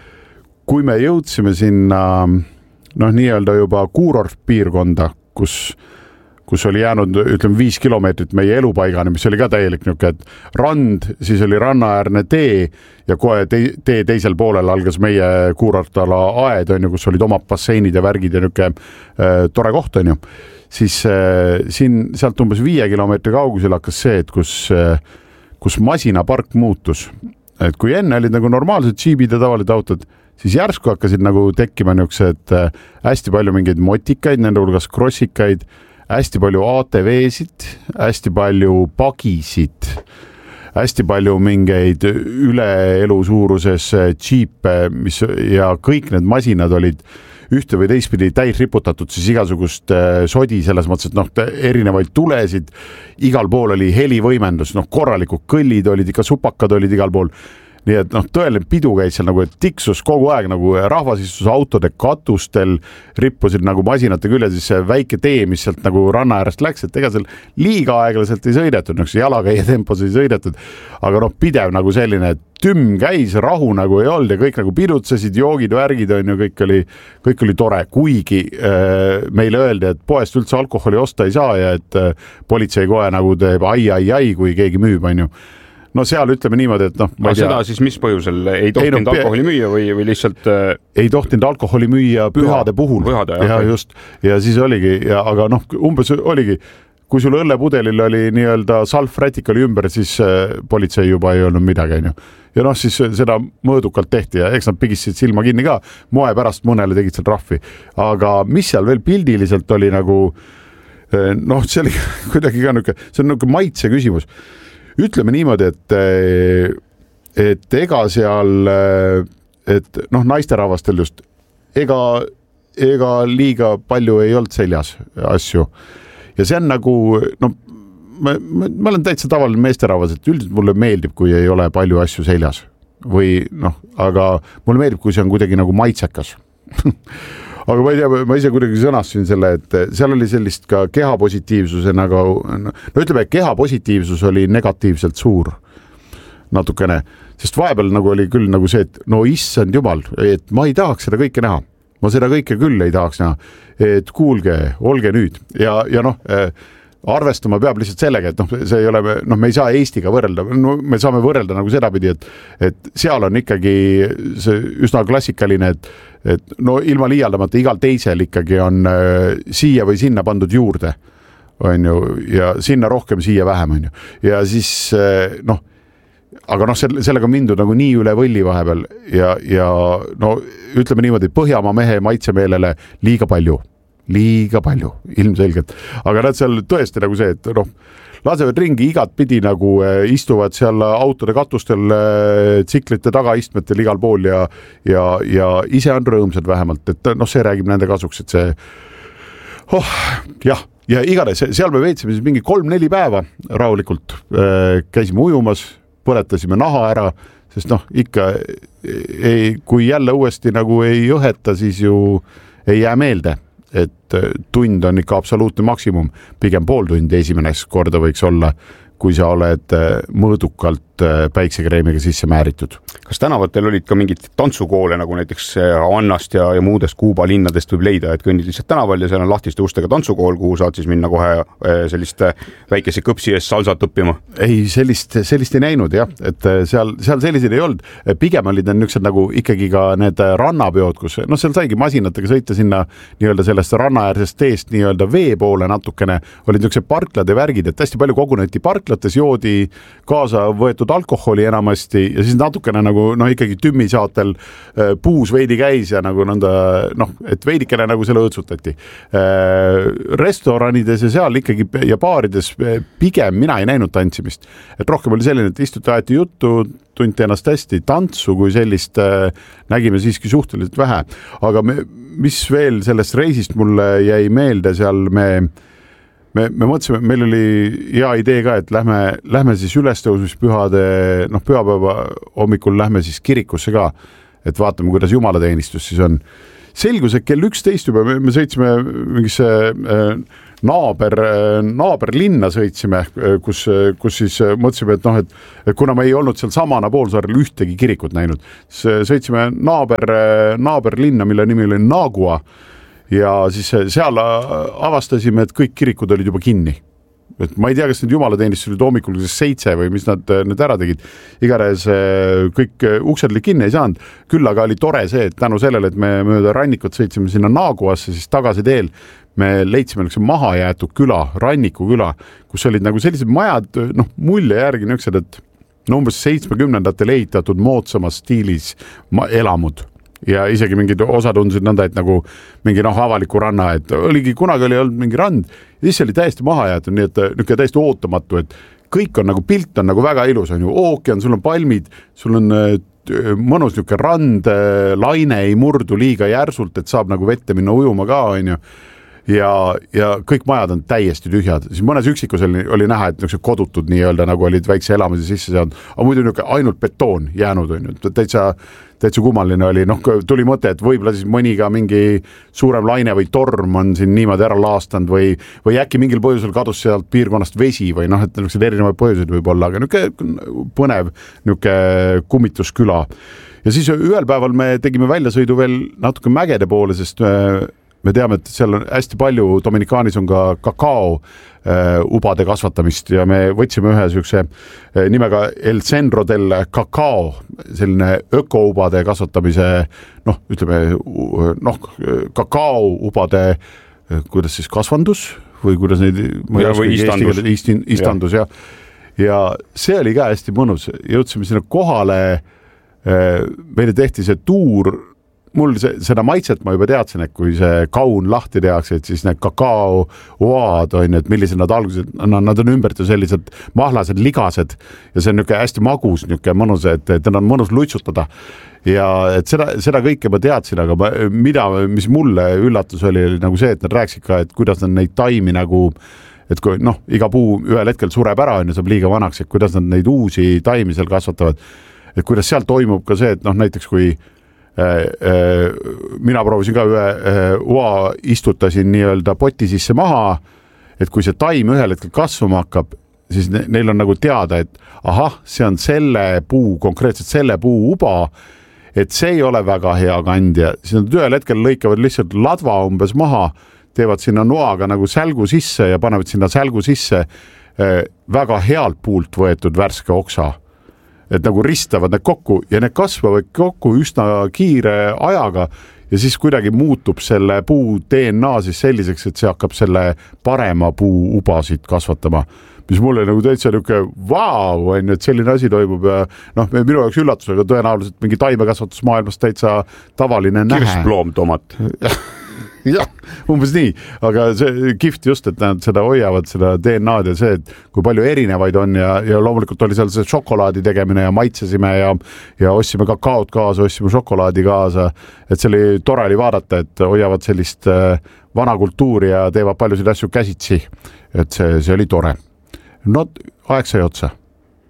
kui me jõudsime sinna noh, nii-öelda juba kuurort piirkonda, kus kus oli jäänud, ütleme, viis kilomeetrit meie elupaigani, mis oli ka täielik niisugune, et rand, siis oli rannaäärne tee ja kohe tee, tee teisel poolel algas meie kuurortala aed, on ju, kus olid omad basseinid ja värgid ja niisugune äh, tore koht, on ju. Siis äh, siin sealt umbes viie kilomeetri kaugusel hakkas see, et kus, äh, kus masinapark muutus. Et kui enne olid nagu normaalsed džiibid ja tavalised autod, siis järsku hakkasid nagu tekkima niisugused äh, hästi palju mingeid motikaid, nende hulgas krossikaid, hästi palju A T V-sid, hästi palju pagisid, hästi palju mingeid üle elu suuruses džiipe, mis ja kõik need masinad olid ühte või teistpidi täis riputatud siis igasugust sodi selles mõttes, et noh, erinevaid tulesid, igal pool oli helivõimendus, noh, korralikud kõllid olid, ikka supakad olid igal pool. Nii et noh, tõeline pidu käis seal nagu, et tiksus kogu aeg nagu rahvas istus autode katustel, rippusid nagu masinate külje, siis see väike tee, mis sealt nagu ranna äärest läks, et ega seal liiga aeglaselt ei sõidetud, noh, jalakäija tempos ei sõidetud, aga noh, pidev nagu selline, et tümm käis, rahu nagu ei olnud ja kõik nagu pidutsesid, joogid, värgid on ju, kõik oli, kõik oli tore, kuigi äh, meile öeldi, et poest üldse alkoholi osta ei saa ja et äh, politsei kohe nagu teeb ai, ai, ai, kui keegi müüb, on ju. No seal ütleme niimoodi, et noh, ma ei tea. Seda siis mis põhjusel ei tohtinud ei, no, alkoholi müüa või, või lihtsalt ei tohtinud alkoholi müüa pühade puhul. Pühade, ja, just. Ja siis oligi, ja, aga noh, umbes oligi, kui sul õllepudelil oli nii-öelda salfrätik oli ümber, siis politsei juba ei olnud midagi, on ju. Ja noh, siis seda mõõdukalt tehti ja eks nad pigisid silma kinni ka, moe pärast mõnele tegid seal rahvi. Aga mis seal veel pildiliselt oli nagu, noh, see oli kuidagi ka niisugune, see on niisugune maitse küsimus. Ütleme niimoodi, et, et ega seal, et noh, naisterahvastel just, ega, ega liiga palju ei olnud seljas asju. Ja see on nagu, no, ma, ma, ma olen täitsa tavaline meesterahvas, et üldiselt mulle meeldib, kui ei ole palju asju seljas. Või noh, aga mulle meeldib, kui see on kuidagi nagu maitsekas. Aga ma ei tea, ma ise kuidagi sõnastasin selle, et seal oli sellist ka kehapositiivsuse nagu, no ütleme, et kehapositiivsus oli negatiivselt suur natukene, sest vahepeal nagu oli küll nagu see, et no issand jumal, et ma ei tahaks seda kõike näha. Ma seda kõike küll ei tahaks näha, et kuulge, olge nüüd ja, ja noh, arvestama peab lihtsalt sellega, et noh, see ei ole, noh, me ei saa Eestiga võrrelda, no, me saame võrrelda nagu sedapidi, et, et seal on ikkagi see üsna klassikaline, et, et no ilma liialdamata igal teisel ikkagi on äh, siia või sinna pandud juurde, on ju, ja sinna rohkem, siia vähem, on ju. Ja siis äh, noh, aga noh, sellega mindud nagu nii üle võlli vahepeal ja, ja no ütleme niimoodi, Põhjamaa mehe maitsemeelele liiga palju. liiga palju, ilmselgelt. Aga nad seal tõesti nagu see, et noh, lasevad ringi igat pidi nagu istuvad seal autode katustel tsiklite tagaistmetel igal pool ja, ja, ja ise on rõõmsad vähemalt, et noh, see räägib nende kasuks, et see oh, jah, ja igatahes seal me veetsime siis mingi kolm-neli päeva rahulikult, käisime ujumas, põletasime naha ära, sest noh, ikka ei, kui jälle uuesti nagu ei õheta, siis ju ei jää meelde, et tund on ikka absoluutne maksimum, pigem pool tundi esimene korda võiks olla, kui sa oled mõõdukalt päiksekreemiga sisse määritud. Kas tänavatel olid ka mingid tantsukoole, nagu näiteks Annast ja, ja muudest Kuuba linnadest võib leida, et kõnnid lihtsalt tänaval ja seal on lahtiste ustega tantsukool, kuhu saad siis minna kohe sellist väikese kõpsi ees salsat õppima? Ei, sellist, sellist ei näinud jah, et seal, seal selliseid ei olnud. Pigem olid need niisugused nagu ikkagi ka need rannapeod, kus no seal saigi masinatega sõita sinna nii-öelda sellest rannaäärsest teest nii-öelda vee poole natukene, olid niisugused parklad ja värgid, et hästi palju koguneti parklates, joodi kaasa võetud alkoholi enamasti ja siis natukene nagu noh, ikkagi tümmisaatel puus veidi käis ja nagu nõnda, noh, et veidikene nagu selle õõtsutati. Restoranides ja seal ikkagi ja baarides pigem mina ei näinud tantsimist. Et rohkem oli selline, et istuti aeti juttu, tunti ennast hästi, tantsu kui sellist nägime siiski suhteliselt vähe. Aga me, mis veel sellest reisist mulle jäi meelde seal, me Me, me mõtlesime, meil oli hea idee ka, et lähme, lähme siis ülestõusmispühade, noh, pühapäeva hommikul lähme siis kirikusse ka, et vaatame, kuidas jumalateenistus siis on. Selgus, et kell üksteist juba, me, me sõitsime mingisse äh, naaber, naaberlinna sõitsime, kus, kus siis mõtlesime, et noh, et, et kuna me ei olnud seal samana poolsaarel ühtegi kirikut näinud, sõitsime naaber, naaberlinna, mille nimi oli Nagua, ja siis seal avastasime, et kõik kirikud olid juba kinni. Et ma ei tea, kas need jumalateenistused olid hommikul seitse või mis nad need ära tegid. Iganes kõik uksed oli kinni ei saanud. Küll aga oli tore see, et tänu sellele, et me mööda rannikut sõitsime sinna Naaguasse, siis tagasi teel me leidsime üks maha jäetud küla, ranniku küla, kus olid nagu sellised majad, noh, mulje järgi niisugused, et no umbes seitsmekümnendatel ehitatud moodsamas stiilis elamud. Ja isegi mingid osa tundusid nõnda, et nagu mingi noh, avaliku ranna, et oligi, kunagi oli olnud mingi rand ja siis oli täiesti maha jäetud, nii et niisugune täiesti ootamatu, et kõik on nagu, pilt on nagu väga ilus, on ju ookean, sul on palmid, sul on mõnus niisugune rand, laine ei murdu liiga järsult, et saab nagu vette minna ujuma ka, on ju. Ja, ja kõik majad on täiesti tühjad. Siis mõnes üksikus oli, oli näha, et niisugused kodutud nii-öelda nagu olid väikse elamise sisse saanud, aga muidu niisugune ainult betoon jäänud on ju. Täitsa, täitsa kummaline oli, noh, tuli mõte, et võib-olla siis mõni ka mingi suurem laine või torm on siin niimoodi ära laastanud või, või äkki mingil põhjusel kadus sealt piirkonnast vesi või noh, et niisugused erinevaid põhjuseid võib olla, aga niisugune põnev niisugune kummitusküla. Ja siis ühel päeval me tegime väljasõidu veel natuke mägede poole, sest me teame, et seal on hästi palju, Dominikaanis on ka kakao äh, ubade kasvatamist ja me võtsime ühe sükse äh, nimega El Centro del Cacao, selline ökoubade kasvatamise, noh, ütleme, noh, kakao ubade, äh, kuidas siis kasvandus või kuidas neid, ma ei oska istandus, istin, istandus ja. ja see oli ka hästi mõnus, jõudsime sinna kohale, äh, meile tehti see tuur, mul see, seda maitset ma juba teadsin, et kui see kaun lahti tehakse, et siis need kakao oad on, et millised nad algused, no, nad on ümbert ju sellised mahlased, ligased ja see on niisugune hästi magus, niisugune mõnus, et, et on mõnus lutsutada. Ja et seda, seda kõike ma teadsin, aga ma, mida, mis mulle üllatus oli, oli nagu see, et nad rääkisid ka, et kuidas nad neid taimi nagu, et kui noh, iga puu ühel hetkel sureb ära on ja saab liiga vanaks, et kuidas nad neid uusi taimi seal kasvatavad. Et kuidas seal toimub ka see, et noh, näiteks kui mina proovisin ka ühe oa istutasin nii-öelda poti sisse maha, et kui see taim ühel hetkel kasvama hakkab, siis ne- neil on nagu teada, et ahah, see on selle puu, konkreetselt selle puu uba, et see ei ole väga hea kandja. Siis nad ühel hetkel lõikavad lihtsalt ladva umbes maha, teevad sinna noaga nagu sälgu sisse ja panevad sinna sälgu sisse väga healt puult võetud värske oksa. Et nagu ristavad need kokku ja need kasvavad kokku üsna kiire ajaga ja siis kuidagi muutub selle puu D N A siis selliseks, et see hakkab selle parema puu ubasid kasvatama, mis mulle nagu täitsa niisugune vau, on, et selline asi toimub ja noh, minu jaoks üllatus, aga tõenäoliselt mingi taimekasvatusmaailmas täitsa tavaline nähe. Kirsploomtomat. jah, umbes nii, aga see kihvt just, et nad seda hoiavad, seda D N A-d ja see, et kui palju erinevaid on ja, ja loomulikult oli seal see šokolaadi tegemine ja maitsesime ja, ja ostsime kakaot kaasa, ostsime šokolaadi kaasa, et see oli tore oli vaadata, et hoiavad sellist vana kultuuri ja teevad paljusid asju käsitsi, et see, see oli tore. No aeg sai otsa.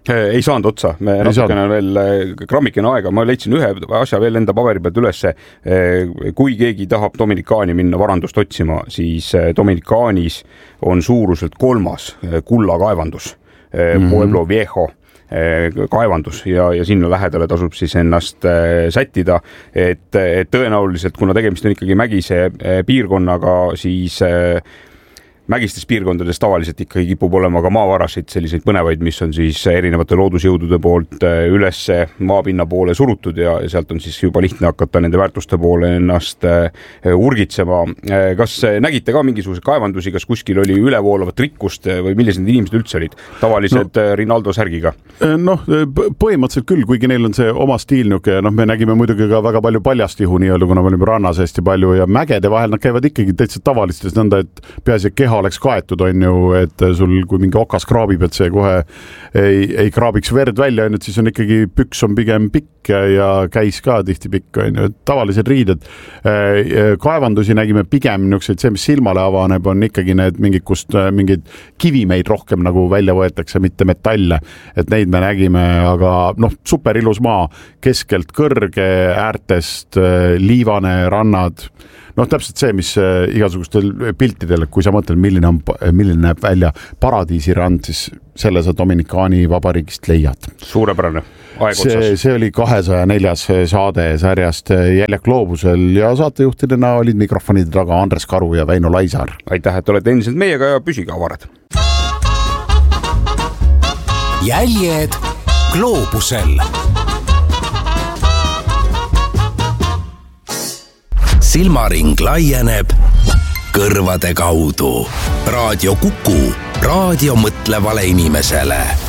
Ei saanud otsa, me natukene veel grammikene aega, ma leidsin ühe asja veel enda paberi pealt ülesse. Kui keegi tahab Dominikaani minna varandust otsima, siis Dominikaanis on suuruselt kolmas kullakaevandus, mm-hmm. Pueblo Viejo kaevandus ja, ja sinna lähedale tasub siis ennast sättida, et, et tõenäoliselt, kuna tegemist on ikkagi mägise piirkonnaga, siis mägistes piirkondades tavaliselt ikkagi kipub olema ka maavarasid, selliseid põnevaid, mis on siis erinevate loodusjõudude poolt üles maapinna poole surutud ja sealt on siis juba lihtne hakata nende väärtuste poole ennast urgitsema. Kas nägite ka mingisuguse kaevandusi, kas kuskil oli ülevoolavat rikkust või millised need inimesed üldse olid? Tavalised no, Rinaldo särgiga? Noh, põhimõtteliselt küll, kuigi neil on see oma stiil niuke, noh, me nägime muidugi ka väga palju paljastihu nii-öelda, kuna me olime rannas hästi palju ja mägede vahel nad käivad ikkagi täitsa tavalistes nõnda, et peaasi, et keha oleks kaetud, on ju, et sul, kui mingi okas kraabib, et see kohe ei, ei kraabiks verd välja, on, et siis on ikkagi püks on pigem pikk ja, ja käis ka tihti pikk, on ju, et tavalised riided. Kaevandusi nägime pigem niukseid, see, mis silmale avaneb, on ikkagi need mingid, kust mingid kivimeid rohkem nagu välja võetakse, mitte metalle, et neid me nägime, aga noh, super ilus maa, keskelt kõrge, äärtest liivane rannad, noh, täpselt see, mis igasugustel piltidel, kui sa mõtled, milline, on, milline näeb välja paradiisirand, siis selle sa Dominikaani vabariigist leiad. Suurepärane. See, see oli kahesaja neljas saade sarjast Jäljak gloobusel ja saatejuhtidena olid mikrofonide taga Andres Karu ja Väino Laisaar. Aitäh, et olete endiselt meiega ja püsiga avarad. Jäljed gloobusel. Silmaring laieneb kõrvade kaudu. Raadio Kuku, raadio mõtlevale inimesele.